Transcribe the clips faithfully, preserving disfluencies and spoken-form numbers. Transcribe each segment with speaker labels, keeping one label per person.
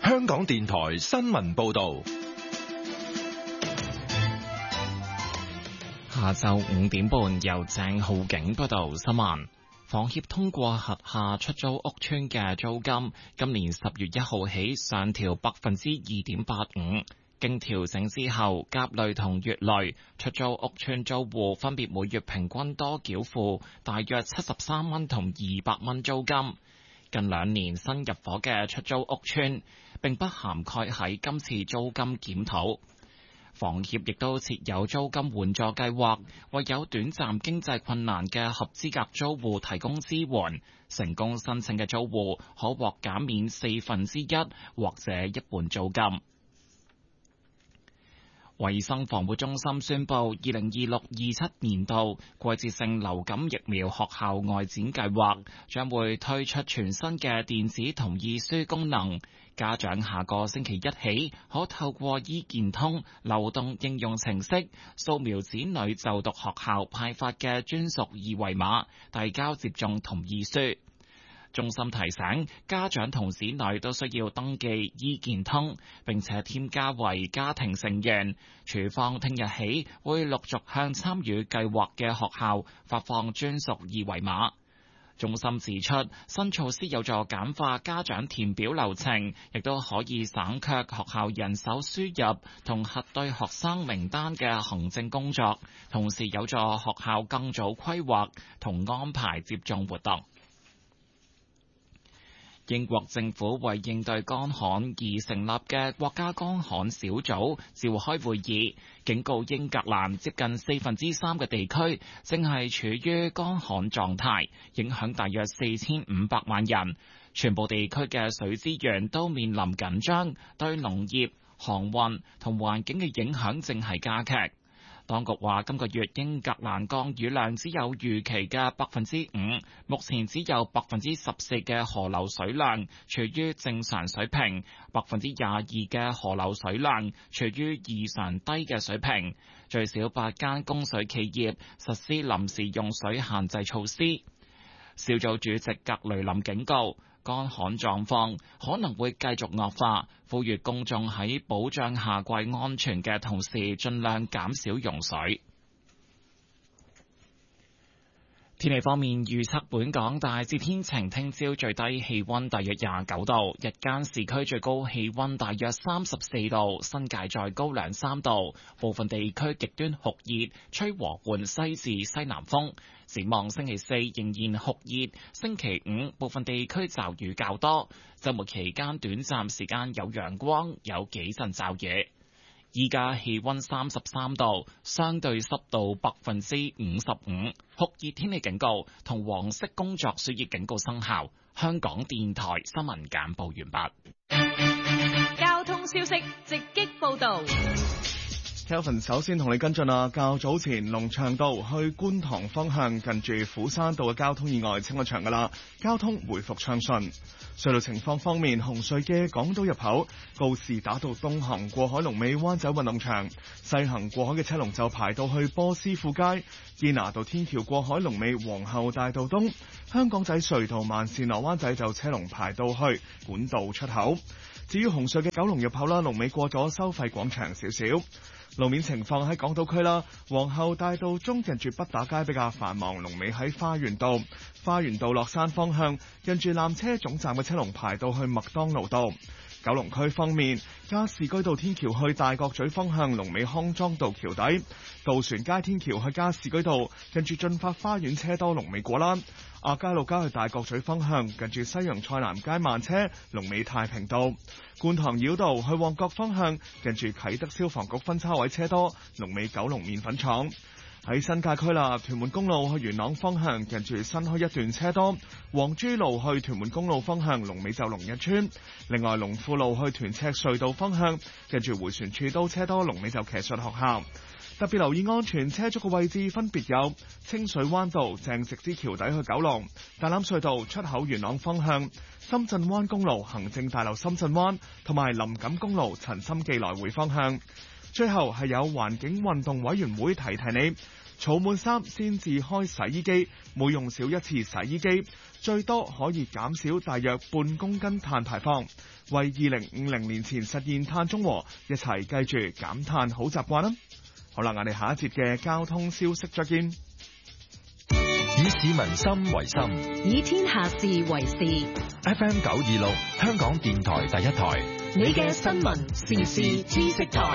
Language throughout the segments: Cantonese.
Speaker 1: 香港電台新聞報道。
Speaker 2: 下晝五點半，由鄭浩景報道新聞。房協通過轄下出租屋邨嘅租金，今年十月一號起上調百分之二點八五。經調整之後，甲類同乙類出租屋邨租戶分別每月平均多繳付大約七十三蚊同二百蚊租金。近兩年新入伙嘅出租屋邨並不涵蓋喺今次租金檢討。房協亦都設有租金援助計劃，為有短暫經濟困難嘅合資格租戶提供支援。成功申請嘅租戶可獲減免四分之一或者一半租金。衛生防護中心宣布，二零二六二七年度季節性流感疫苗學校外展計劃將會推出全新嘅電子同意書功能。家長下個星期一起可透過醫健通流動應用程式掃描子女就讀學校派發嘅專屬二維碼，遞交接種同意書。中心提醒家長同子女都需要登記醫健通，並且添加為家庭成員。署方聽日起會陸續向參與計劃嘅學校發放專屬二維碼。中心指出，新措施有助簡化家長填表流程，亦都可以省卻學校人手輸入同核對學生名單嘅行政工作，同時有助學校更早規劃同安排接種活動。英國政府為應對乾旱而成立嘅國家乾旱小組召開會議，警告英格蘭接近四分之三嘅地區正係處於乾旱狀態，影響大約四千五百萬人。全部地區嘅水資源都面臨緊張，對農業、航運同環境嘅影響正係加劇。當局話，今個月英格蘭降雨量只有預期嘅百分之五，目前只有百分之十四嘅河流水量處於正常水平，百分之廿二嘅河流水量處於異常低嘅水平。最少八間供水企業實施臨時用水限制措施。小組主席格雷林警告，乾旱狀況可能會繼續惡化，呼籲公眾喺保障夏季安全嘅同時，盡量減少用水。天氣方面，預測本港大致天晴，聽朝最低氣溫大約廿九度，日間市區最高氣溫大約三十四度，新界再高兩三度，部分地區極端酷熱，吹和緩西至西南風。展望星期四仍然酷熱，星期五部分地區驟雨較多，週末期間短暫時間有陽光，有幾陣驟雨。依家氣溫三十三度，相對濕度百分之五十五，酷熱天氣警告同黃色工作暑熱警告生效。香港電台新聞簡報完畢。
Speaker 3: 交通消息直擊報道。
Speaker 4: Kelvin 首先同你跟進啊，較早前龍翔道去觀塘方向近住虎山道嘅交通意外清咗場噶啦，交通回復暢順。隧道情況方面，紅隧嘅港島入口告士打道東行過海龍尾灣仔運動場，西行過海嘅車龍就排到去波斯富街。堅拿道天橋過海龍尾皇后大道東，香港仔隧道慢線落灣仔就車龍排到去管道出口。至於紅隧嘅九龍入口啦，龍尾過咗收費廣場少少。路面情況喺港島區啦，皇后大道中近住畢打街比較繁忙，龍尾喺花園道。花園道落山方向近住纜車總站嘅車龍排到去麥當勞道。九龍區方面，加士居道天橋去大角咀方向龍尾康莊道橋底，渡船街天橋去加士居道近住駿發花園車多，龍尾果欄。亞皆老街去大角咀方向近住西洋菜南街慢車，龍尾太平道。觀塘繞道去旺角方向近住啟德消防局分叉位車多，龍尾九龍麵粉廠。喺新界區啦，屯門公路去元朗方向近住新墟一段車多，黃珠路去屯門公路方向龍尾就龍日村。另外龍富路去屯赤隧道方向近住回旋處都車多，龍尾就騎術學校。特別留意安全車速嘅位置分別有清水灣道鄭植之橋底去九龍、大欖隧道出口元朗方向、深圳灣公路行政大樓深圳灣同埋林錦公路陳心記來回方向。最後係有環境運動委員會提提你，儲滿衫先至開洗衣機，每用少一次洗衣機， 最多可以減少大約半公斤碳排放，為二零五零年前實現碳中和，一齊記住減碳好習慣啦！好啦，我哋下一節嘅交通消息再見。
Speaker 1: 以市民心為心，
Speaker 3: 以天下事為事。
Speaker 1: F M 九二六，香港電台第一台，
Speaker 3: 你嘅新聞時事知識台。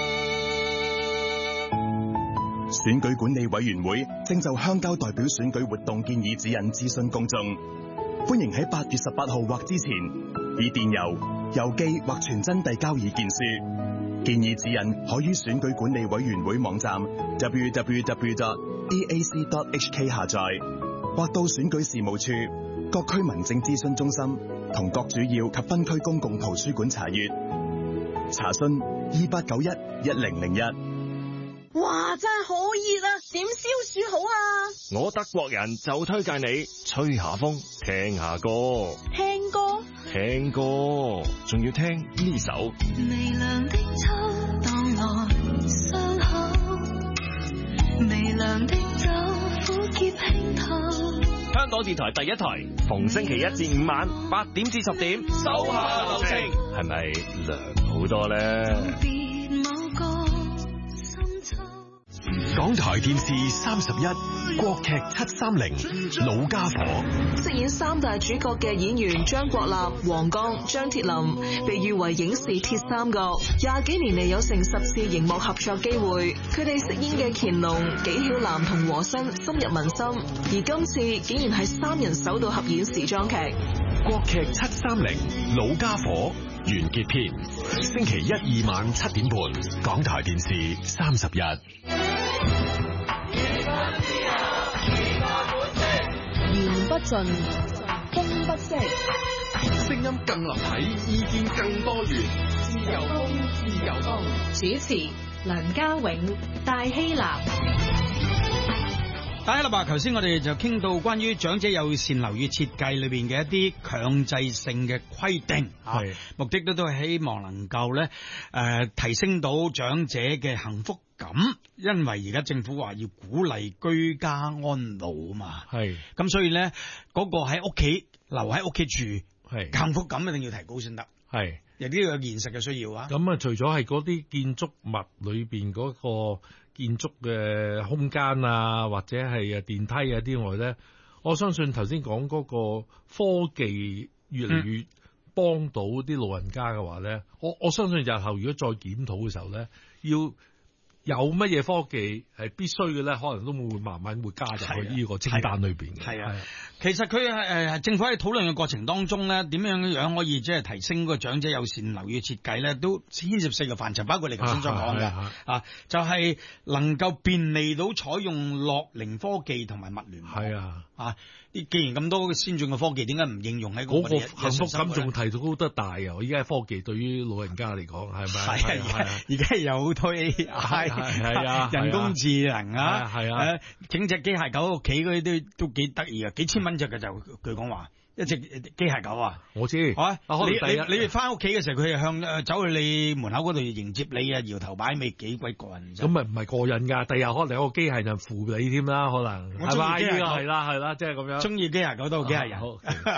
Speaker 5: 選舉管理委員會正就鄉郊代表選舉活動建議指引諮詢公眾，歡迎喺八月十八號或之前以電郵、郵寄或傳真遞交意見書。建議指引可於選舉管理委員會網站 double-u double-u double-u dot d a c dot h k 下載，或到選舉事務處、各區民政諮詢中心同各主要及分區公共圖書館查閱。查詢二八九一一零零一。
Speaker 6: 哇，真係好熱啊！點消暑好啊？
Speaker 7: 我德國人就推介你吹下風，聽下歌。
Speaker 6: 聽歌？
Speaker 7: 聽歌，仲要聽呢首。
Speaker 8: 微涼的秋蕩來傷口，微涼的酒苦澀輕透。
Speaker 7: 香港電台第一台，逢星期一至五晚八點至十點，手下留情，係咪涼好多咧？
Speaker 9: 港台電視三十一，國劇七三零，老家伙。
Speaker 10: 飾演三大主角嘅演員張國立、黃剛、張鐵林，被譽為影視鐵三角，廿幾年嚟有成十次熒幕合作機會。佢哋飾演嘅乾隆、紀曉嵐同和珅深入民心，而今次竟然係三人首度合演時裝劇。
Speaker 9: 國劇七三零，老家伙完結篇，星期一二晚七點半，港台電視三十一。
Speaker 3: 言不盡，風不息，
Speaker 9: 聲音更立體，意見更多元。
Speaker 3: 自由風，自由風。主持梁家永、戴希南。
Speaker 11: 大家啦，頭先我哋就傾到關於長者友善樓宇設計裏邊嘅一啲強制性嘅規定，係目的都都係希望能夠咧誒提升到長者嘅幸福感，因為而家政府話要鼓勵居家安老啊嘛，係咁所以咧嗰個喺屋企留喺屋企住，係幸福感一定要提高先得，係有啲有現實嘅需要啊。
Speaker 12: 咁啊，除咗係嗰啲建築物裏邊嗰個建築嘅空間啊，或者係啊電梯啊啲外咧，我相信頭先講嗰個科技越嚟越幫到啲老人家嘅話咧，嗯，我我相信日後如果再檢討嘅時候咧，要有乜嘢科技係必須嘅咧，可能都會慢慢會加入去呢個清單裏邊嘅。係啊，
Speaker 11: 其實佢係誒政府喺討論嘅過程當中咧，點樣樣可以即係提升個長者友善樓宇設計咧，都牽涉四個範疇，包括你頭先所講嘅啊，啊，就係、是、能夠便利到採用樂齡科技同埋物聯網。係啊，啊，啲既然咁多先進嘅科技，點解唔應用喺嗰個
Speaker 12: 幸福感仲提到得大啊？而家科技對於老人家嚟講係咪？係
Speaker 11: 啊，而家有好多 A I。係啊，人工智能啊，係啊，整隻機械狗屋企嗰啲都都幾得意啊，幾千蚊隻嘅就據講話一隻機械狗啊，我知啊，你你你哋翻屋企嘅時候，佢係向走去你門口嗰度迎接你啊，搖頭擺尾，幾鬼過癮。
Speaker 12: 咁咪唔係過癮噶，第日可能有個機械人扶你添啦，可能係嘛？呢個係啦係啦，即係咁樣。中意機械狗都好機械人。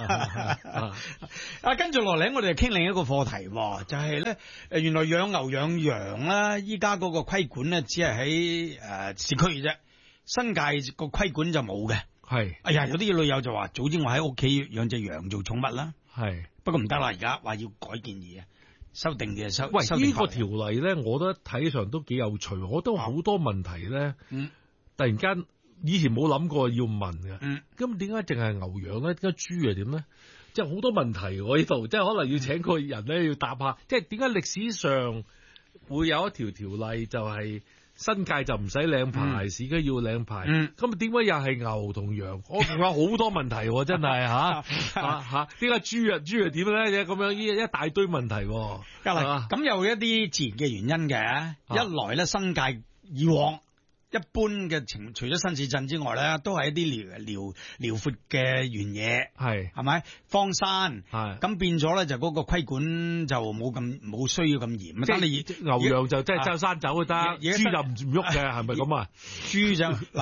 Speaker 11: 啊，跟住落嚟，我哋就傾另一個課題，就係咧誒，原來養牛養羊啦，依家嗰個規管咧，只係喺誒市區嘅啫，新界個規管就冇嘅。係，哎呀，有啲老友就話，早知我喺屋企養隻羊做寵物啦。係，不過唔得啦，而家話要改建議啊，修訂嘅修。喂，呢個條例咧，我覺得睇起上都幾有趣，我都好多問題咧。嗯，突然間以前冇諗過要問嘅。嗯，咁點解淨係牛羊咧？點解豬係點咧？即係好多問題我呢度，即係可能要請個人咧要答下，即係點解歷史上會有一條條例就係新界就唔使領牌，嗯、市區要領牌。咁點解又係牛同羊？我仲有好多問題，真係吓吓吓，點解豬啊豬係點咧？咁樣呢一大堆問題。咁、嗯、有一啲自然嘅原因嘅、啊，一來咧新界以往。一般嘅情，除咗新市鎮之外咧，都係一啲遼遼遼闊嘅原野，係係咪荒山？係咁變咗咧，就嗰個規管就冇咁冇需要咁嚴。即係你牛羊就即係周山走都得，豬就唔唔喐嘅，係咪咁啊？豬就嗱，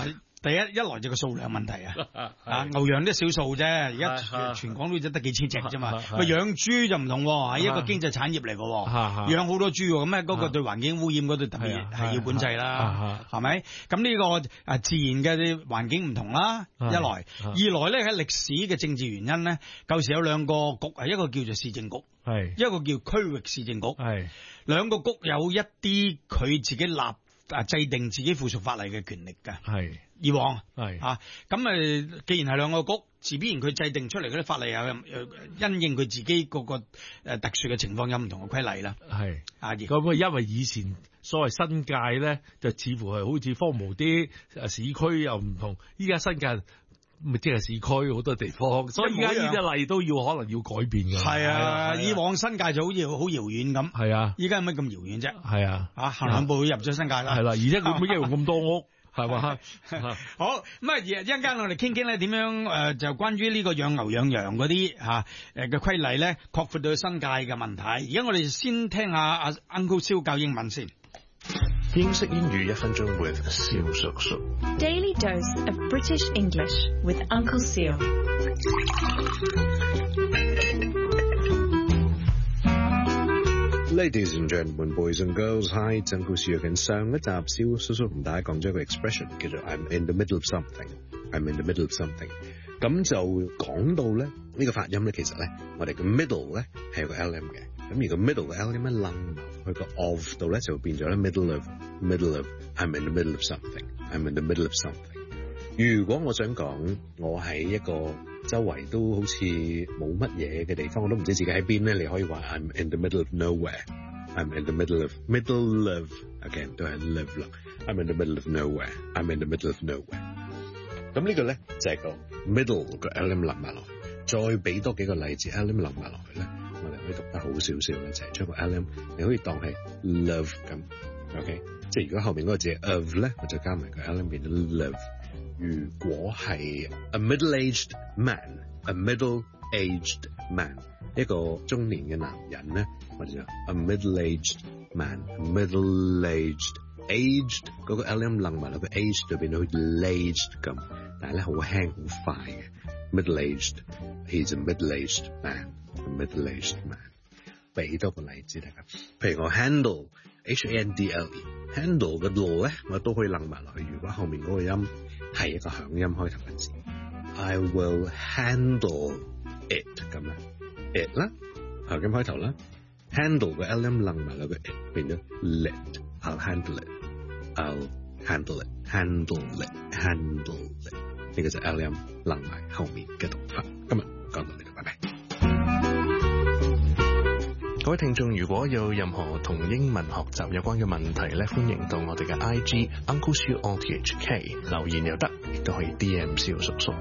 Speaker 11: 第一一來就個數量問題啊，啊牛羊都少數啫，而家全全港都得幾千隻啫嘛。咪養豬就唔同，係一個經濟產業嚟嘅，養好多豬咁咧，嗰個對環境污染嗰度特別係要管制啦，係咪？咁呢個啊自然嘅環境唔同啦，一來，二來咧喺歷史嘅政治原因咧，舊時有兩個局，係一個叫做市政局，係一個叫區域市政局，係兩個局有一啲佢自己立啊制定自己附屬法例嘅權力㗎，係以往係啊，咁誒，既然係兩個局，自必然佢制定出嚟嗰啲法例有因應佢自己嗰個誒特殊嘅情況有唔同嘅規例啦，係啊，
Speaker 12: 咁因為以前所謂新界咧，就似乎係好似荒蕪啲，誒市區又唔同，依家新界。咪即係市區好多地方，所以而家呢啲例都要可能要改變㗎。係啊，以往新界就好似好遙遠咁。係啊，依家有乜咁遙遠啫？係啊，啊行兩步入咗新界啦。係啦，而且佢冇一樣咁多屋，係嘛？好咁啊！一陣間我哋傾傾咧，點樣誒就關於呢個養牛養羊嗰啲嚇誒嘅規例咧，擴闊到新界嘅問題。而家我哋先聽下阿 Uncle 蕭教英文先。
Speaker 13: 英式英語一分鐘 with 蕭叔叔。
Speaker 3: Daily dose of British English with Uncle Seal.
Speaker 13: Ladies and gentlemen, boys and girls, hi, it's Uncle Seal again. 上一集蕭叔叔同大家講咗一個 expression 叫做 I'm in the middle of something. I'm in the middle of something. 咁就講到咧呢、呢個發音咧，其實咧我哋嘅 middle 咧係有個 L M 嘅。咁而個 middle 嘅 L M 咧楞去個 of 度咧就變咗咧 middle of middle of I'm in the middle of something I'm in the middle of something。如果我想講我喺一個周圍都好似冇乜嘢嘅地方，我都唔知自己喺邊咧，你可以話 I'm in the middle of nowhere I'm in the middle of middle of again 都係 live 啦 I'm in the middle of nowhere I'm in the middle of nowhere。咁呢個咧就係個 middle 個 L M 冧埋落去，再俾多幾個例子 L M 冧埋落去咧。我哋可以讀得好少少咧，就係將個 L M 你可以當係 love 咁 ，OK？ 即係如果後面嗰個字 of 咧，我就加埋個 L M 變咗 love。如果係 a middle-aged man，a middle-aged man， 一個中年嘅男人咧，我哋就 a middle-aged man，middle-aged aged 嗰個 L M 楞埋落個 age 就變到好似 aged 咁，但係咧好輕好快嘅 middle-aged，he's a middle-aged man。A middle-aged man， 俾多個例子大家，譬如我 handle H A N D L E，handle 嘅 l 咧，我都可以楞埋落去。如果後面嗰個音係一個響音開頭嘅字 ，I will handle it 咁啦 ，it 啦，響音開頭啦 ，handle 嘅 L M 楞埋落個 it 變咗 lit，I'll handle it，I'll handle it，handle it，handle it， 呢個就 L M 楞埋後面嘅讀法。今日講到呢度，拜拜。各位聽眾，如果有任何同英文學習有關嘅問題咧，歡迎到我哋嘅 I G Uncle Siu O T H K 留言又得，亦都可以 D M 蕭叔叔。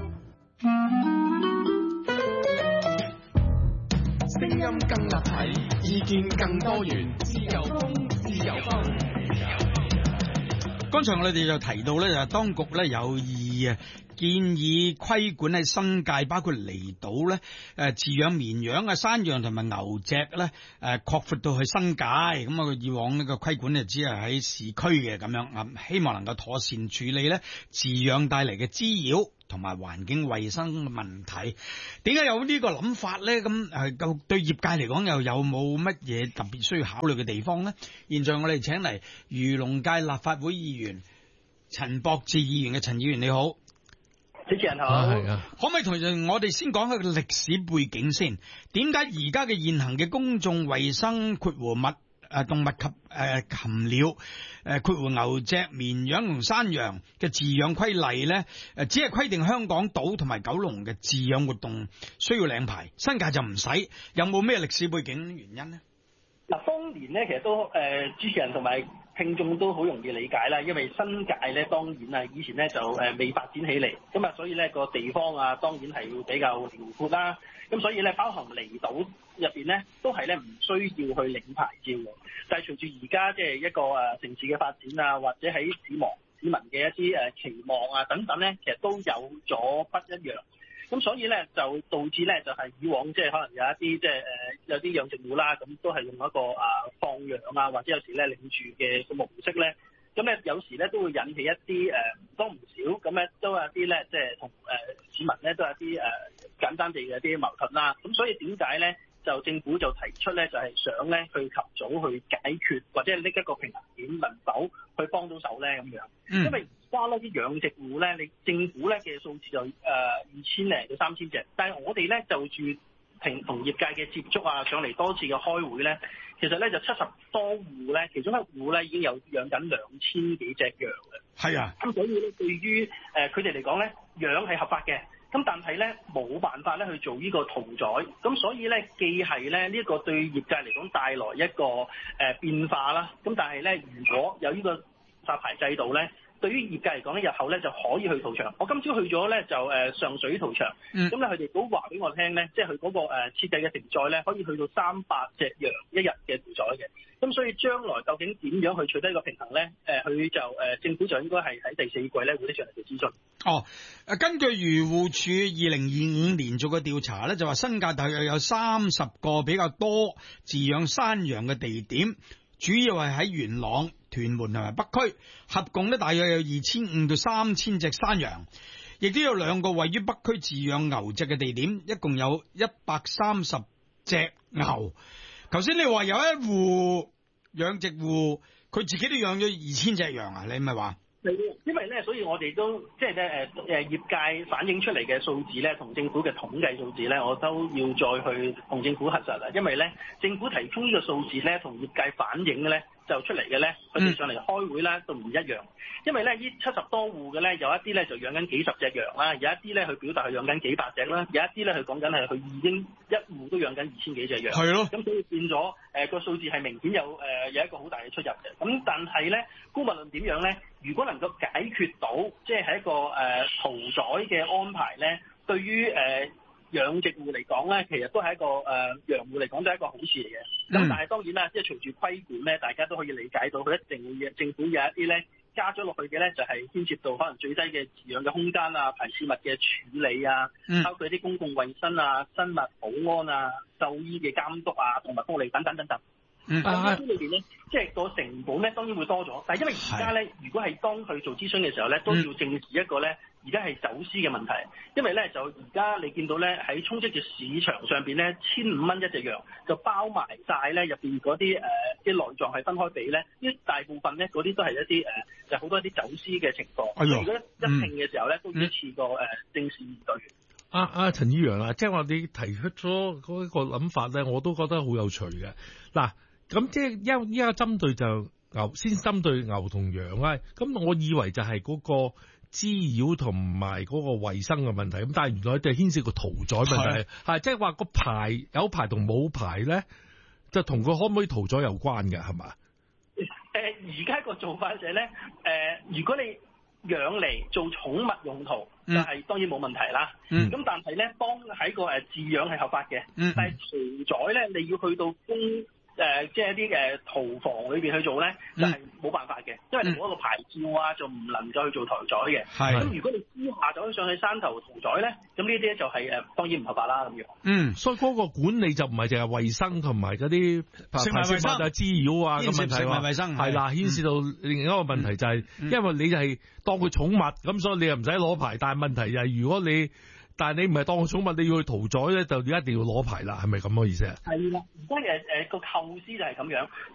Speaker 9: 聲音更立體，意見更多元，自由風，自由風。
Speaker 11: 剛才我哋就提到咧，就當局咧有意啊。建議規管喺新界，包括離島咧，誒飼養綿羊啊、山羊同埋牛隻咧，誒擴闊到去新界。咁啊，以往呢個規管就只係喺市區嘅咁樣啊，希望能夠妥善處理咧飼養帶嚟嘅滋擾同埋環境衛生嘅問題。點解有呢個諗法咧？咁誒，對業界嚟講又有冇乜嘢特別需要考慮嘅地方咧？現在我哋請嚟漁農界立法會議員陳博志議員嘅陳議員，你好。
Speaker 14: 主持人好，
Speaker 11: 係啊，可唔可以同我哋先講下個歷史背景先？點解而家嘅現行嘅公眾衛生括弧物誒動物及誒、呃、禽鳥誒括弧牛隻、綿羊同山羊嘅飼養規例咧？誒只係規定香港島同埋九龍嘅飼養活動需要領牌，新界就唔使。有冇咩歷史背景原因呢？
Speaker 14: 嗱，當年咧，其實都誒、呃、主持人同埋聽眾都好容易理解啦，因為新界咧當然啊，以前咧就誒未發展起嚟，咁啊，所以咧個地方啊，當然係會比較遼闊啦。咁所以咧，包含離島入邊咧，都係咧唔需要去領牌照嘅。但係隨住而家即係一個誒城市嘅發展啊，或者喺市民市民嘅一啲誒期望啊等等咧，其實都有咗不一樣。咁所以咧就導致咧就係以往即係可能有一啲即係誒有啲養殖戶啦，咁都係用一個啊放養啊，或者有時咧領住嘅個模式咧， 咁咧有時咧都會引起一啲誒唔多唔少，咁咧都有啲咧即係同誒市民咧都有啲誒簡單地嘅啲矛盾啦。咁所以點解咧就政府就提出咧就係想咧去及早去解決，或者係拎一個平衡點，能否去幫到手咧咁樣？因為而家呢啲養殖戶咧，你政府咧嘅數字就誒二千零到三千隻，但係我哋咧就住同同業界嘅接觸啊，上嚟多次嘅開會咧，其實咧就七十多戶咧，其中一戶咧已經有養緊兩千幾隻羊嘅。
Speaker 11: 係啊，
Speaker 14: 咁所以咧對於誒佢哋嚟講咧，養係合法嘅。咁但係咧冇辦法咧去做呢個屠宰，咁所以咧既係咧呢一個對業界嚟講帶來一個誒、呃、變化啦。咁但係咧如果有呢個發牌制度咧，對於業界嚟講咧，日後咧就可以去屠場。我今朝去咗咧就誒、呃、上水屠場，咁咧佢哋都話俾我聽咧，即係佢嗰個誒、呃、設計嘅承載咧，可以去到三百隻羊一日嘅屠宰嘅。咁所以將來究竟點樣去取得一個平衡咧？誒、呃，佢就誒、呃、政府就應該係喺第四季咧會啲上嚟做諮詢。
Speaker 11: 哦，誒，根據漁護署二零二五年做嘅調查咧，就話新界大約有三十個比較多飼養山羊嘅地點，主要係喺元朗、屯門同埋北區，合共咧大約有二千五到三千隻山羊，亦都有兩個位於北區飼養牛隻嘅地點，一共有一百三十隻牛。頭先你話有一戶養殖戶，佢自己都養咗二千隻羊啊？你咪話？
Speaker 14: 因為咧，所以我哋都即係咧誒誒業界反映出嚟嘅數字咧，同政府嘅統計數字咧，我都要再去同政府核實啦。因為咧，政府提供呢個數字咧，同業界反映嘅咧，就出嚟嘅咧，佢哋上嚟開會咧都唔一樣。因為咧，呢七十多戶嘅咧，有一啲咧就養緊幾十隻羊啦，有一啲咧佢表達係養緊幾百隻啦，有一啲咧佢講緊係佢已經一戶都養緊二千幾隻羊。
Speaker 11: 係咯。
Speaker 14: 咁所以變咗誒個數字係明顯有誒、呃、有一個好大嘅出入嘅。咁但係咧，姑勿論點樣咧？如果能夠解決到，即係喺一個誒、呃、屠宰嘅安排咧，對於誒、呃、養殖戶嚟講咧，其實都係一個誒、呃、羊戶嚟講都係一個好事嚟嘅。咁、嗯、但係當然啦，即係隨住規管咧，大家都可以理解到，佢一定會政府有一啲咧加咗落去嘅咧，就係、是、牽涉到可能最低嘅飼養嘅空間啊、排泄物嘅處理啊，嗯、包括啲公共衛生啊、生物保安啊、獸醫嘅監督啊、動物福利等等等等。嗯，但係呢裏邊咧，即係個成本咧，當然會多咗。但係因為而家咧，如果係當佢做諮詢嘅時候咧，都要正視一個咧，而家係走私嘅問題。因為咧，就而家你見到咧喺充斥嘅市場上邊咧，千五蚊一隻羊就包埋晒咧入邊嗰啲誒啲內臟係分開俾咧，呢大部分咧嗰啲都係一啲誒、呃、就好多啲走私嘅情況。哎、如果一定嘅時候咧，嗯、都要一次過誒、呃、正視面對。
Speaker 12: 阿阿陳議員啊，即係話你提出咗嗰一個諗法咧，我都覺得好有趣嘅。嗱。咁即係依依家針對就牛，先針對牛同羊啊。咁我以為就係嗰個滋擾同埋嗰個衛生嘅問題。咁但係原來就牽涉個屠宰問題，係即係話個牌有牌同冇牌咧，就同佢可唔可以屠宰有關嘅，係嘛？
Speaker 14: 誒、呃，而家個做法就係、是、咧，誒、呃，如果你養嚟做寵物用途，嗯、就係當然冇問題啦。咁、嗯、但係咧，當喺個誒飼養係合法嘅，嗯、但係屠宰咧，你要去到公。誒、呃，即係一啲誒屠房裏邊去做咧，就係、是、冇辦法嘅，因為你冇一個牌照啊，就唔能夠去做屠宰嘅。係。咁如果你私下走上去山頭屠宰咧，咁呢啲咧就係、是、誒、呃、當然唔合法啦咁樣。嗯，
Speaker 12: 所以嗰個管理就唔係淨係衞生同埋嗰啲食物衞生啊、滋擾啊咁問題。食物衞生係啦，牽涉到另一個問題就係、是，嗯、因為你就係當佢寵物，咁所以你又唔使攞牌。但係問題就係如果你但係你唔係當寵物，你要去屠宰咧，就一定要攞牌啦，係咪咁嘅意思啊？
Speaker 14: 係啦，而家誒誒個構思就係咁樣。